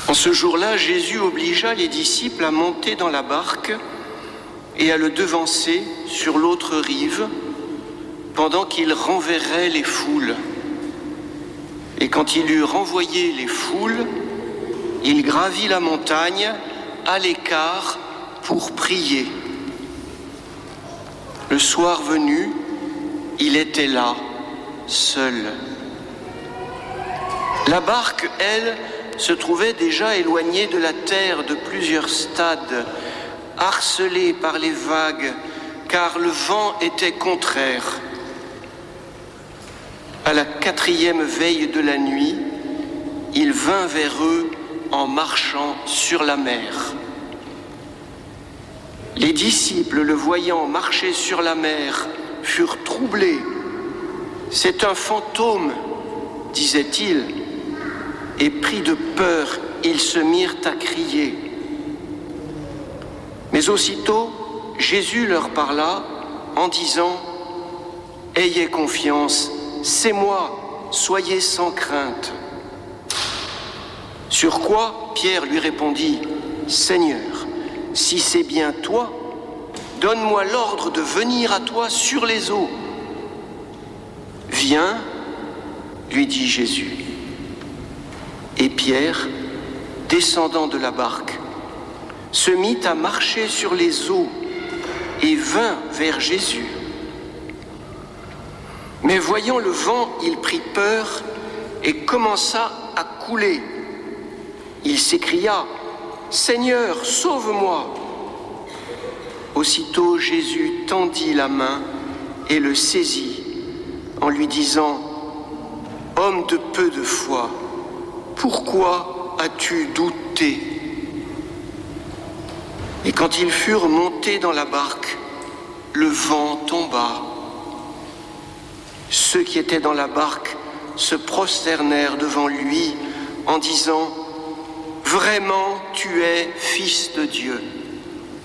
En ce jour-là, Jésus obligea les disciples à monter dans la barque et à le devancer sur l'autre rive pendant qu'il renverrait les foules. Et quand il eut renvoyé les foules, il gravit la montagne à l'écart pour prier. Le soir venu, il était là, seul. La barque, elle, se trouvait déjà éloignée de la terre de plusieurs stades, harcelée par les vagues, car le vent était contraire. À la 4e veille de la nuit, il vint vers eux en marchant sur la mer. Les disciples, le voyant marcher sur la mer, furent troublés. « C'est un fantôme », disaient-ils, et pris de peur, ils se mirent à crier. Mais aussitôt, Jésus leur parla en disant « Ayez confiance, c'est moi, soyez sans crainte. » Sur quoi Pierre lui répondit « Seigneur, si c'est bien toi, donne-moi l'ordre de venir à toi sur les eaux. » « Viens, lui dit Jésus. Et Pierre, descendant de la barque, se mit à marcher sur les eaux et vint vers Jésus. Mais voyant le vent, il prit peur et commença à couler. Il s'écria « Seigneur, sauve-moi » Aussitôt Jésus tendit la main et le saisit en lui disant « Homme de peu de foi, pourquoi as-tu douté ?» Et quand ils furent montés dans la barque, le vent tomba. Ceux qui étaient dans la barque se prosternèrent devant lui en disant « Vraiment, tu es Fils de Dieu ».